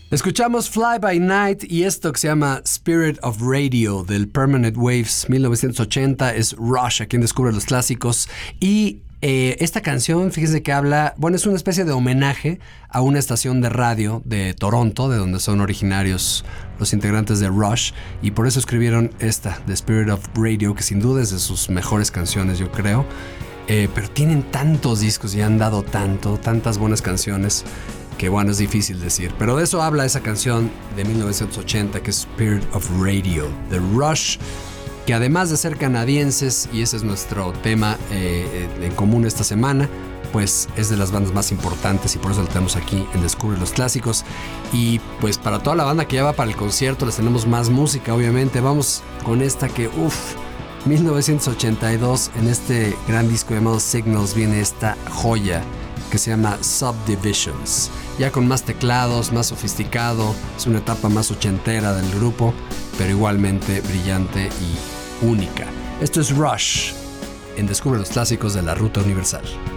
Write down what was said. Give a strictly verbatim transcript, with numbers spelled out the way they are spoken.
Escuchamos Fly By Night y esto que se llama Spirit of Radio del Permanent Waves mil novecientos ochenta es Rush, a quien descubre los clásicos. Y eh, esta canción, fíjense que habla, bueno, es una especie de homenaje a una estación de radio de Toronto, de donde son originarios los integrantes de Rush, y por eso escribieron esta, The Spirit of Radio, que sin duda es de sus mejores canciones, yo creo. Eh, pero tienen tantos discos y han dado tanto, tantas buenas canciones, que bueno, es difícil decir. Pero de eso habla esa canción de mil novecientos ochenta, que es Spirit of Radio, de Rush, que además de ser canadienses, y ese es nuestro tema eh, en común esta semana, pues es de las bandas más importantes y por eso lo tenemos aquí en Descubre los Clásicos. Y pues para toda la banda que ya va para el concierto les tenemos más música, obviamente. Vamos con esta que, uff, mil novecientos ochenta y dos, en este gran disco llamado Signals viene esta joya que se llama Subdivisions, ya con más teclados, más sofisticado. Es una etapa más ochentera del grupo, pero igualmente brillante y única. Esto es Rush en Descubre los Clásicos de la Ruta Universal.